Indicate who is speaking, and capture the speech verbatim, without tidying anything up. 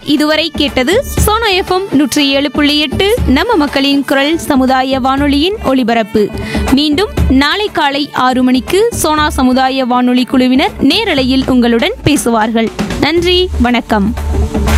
Speaker 1: இதுவரை கேட்டது சோனா எஃப்எம் நூற்றி ஏழு புள்ளி எட்டு நம்ம மக்களின் குரல் சமுதாய வானொலியின் ஒலிபரப்பு. மீண்டும் நாளை காலை ஆறு மணிக்கு சோனா சமுதாய வானொலி குழுவினர் நேரலையில் உங்களுடன் பேசுவார்கள். நன்றி, வணக்கம்.